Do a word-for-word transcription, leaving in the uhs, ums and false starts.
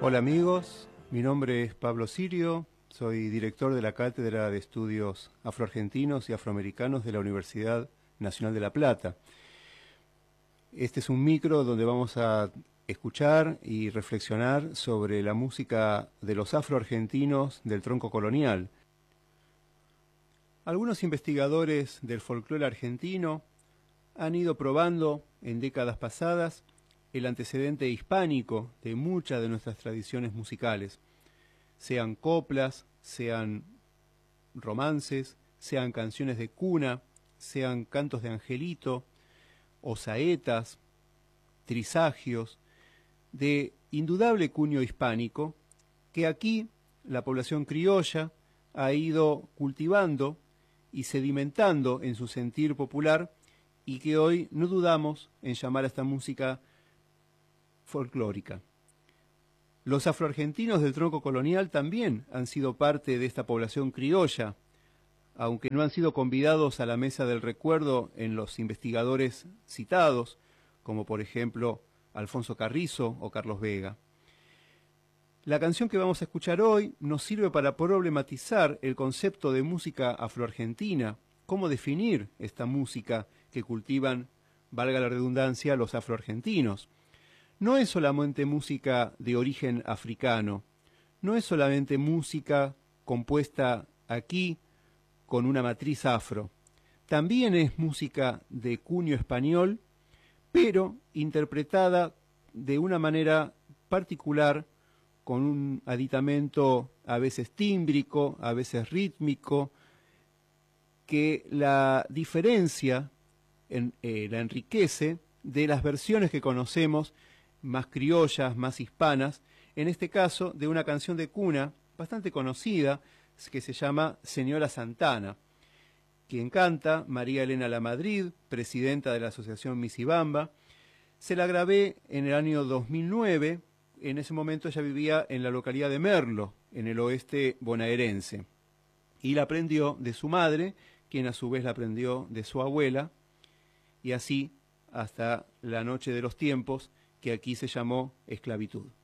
Hola amigos, mi nombre es Pablo Sirio, soy director de la Cátedra de Estudios Afroargentinos y Afroamericanos de la Universidad Nacional de La Plata. Este es un micro donde vamos a escuchar y reflexionar sobre la música de los afroargentinos del tronco colonial. Algunos investigadores del folclore argentino han ido probando en décadas pasadas el antecedente hispánico de muchas de nuestras tradiciones musicales, sean coplas, sean romances, sean canciones de cuna, sean cantos de angelito, o saetas, trisagios, de indudable cuño hispánico, que aquí la población criolla ha ido cultivando y sedimentando en su sentir popular, y que hoy no dudamos en llamar a esta música folclórica. Los afroargentinos del tronco colonial también han sido parte de esta población criolla, aunque no han sido convidados a la mesa del recuerdo en los investigadores citados, como por ejemplo Alfonso Carrizo o Carlos Vega. La canción que vamos a escuchar hoy nos sirve para problematizar el concepto de música afroargentina, cómo definir esta música que cultivan, valga la redundancia, los afroargentinos. No es solamente música de origen africano, no es solamente música compuesta aquí con una matriz afro, también es música de cuño español, pero interpretada de una manera particular, con un aditamento a veces tímbrico, a veces rítmico, que la diferencia, en, eh, la enriquece de las versiones que conocemos, más criollas, más hispanas, en este caso de una canción de cuna bastante conocida, que se llama Señora Santana. Quien canta, María Elena Lamadrid, presidenta de la Asociación Misibamba. Se la grabé en el año dos mil nueve, en ese momento ella vivía en la localidad de Merlo, en el oeste bonaerense, y la aprendió de su madre, quien a su vez la aprendió de su abuela, y así hasta la noche de los tiempos, que aquí se llamó esclavitud.